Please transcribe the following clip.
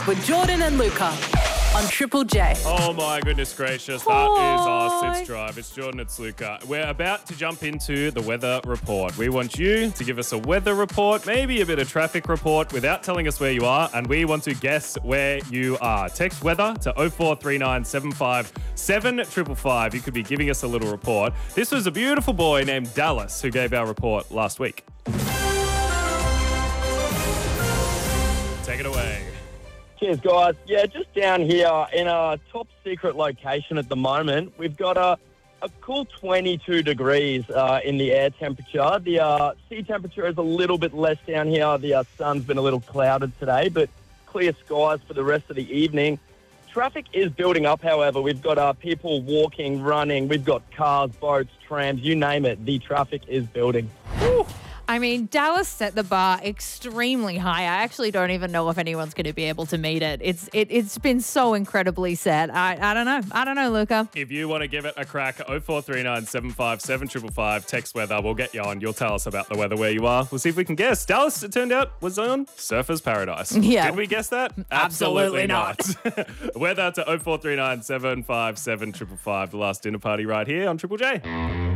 with Jordan and Luca on Triple J. Oh my goodness gracious, that is our Sits Drive. It's Jordan, it's Luca. We're about to jump into the weather report. We want you to give us a weather report, maybe a bit of traffic report without telling us where you are, and we want to guess where you are. Text weather to 0439 75 7555. You could be giving us a little report. This was a beautiful boy named Dallas who gave our report last week. Take it away. Cheers, guys. Yeah, just down here in a top secret location at the moment, we've got a cool 22 degrees in the air temperature. The sea temperature is a little bit less down here. The sun's been a little clouded today, but clear skies for the rest of the evening. Traffic is building up, however. We've got people walking, running. We've got cars, boats, trams, you name it. The traffic is building. Woo. I mean, Dallas set the bar extremely high. I actually don't even know if anyone's going to be able to meet it. It's been so incredibly set. I don't know. I don't know, Luca. If you want to give it a crack, 0439 75 7555, text weather. We'll get you on. You'll tell us about the weather where you are. We'll see if we can guess. Dallas, it turned out, was on Surfer's Paradise. Yeah. Did we guess that? Absolutely not. Weather to 0439 757 555. The last dinner party right here on Triple J.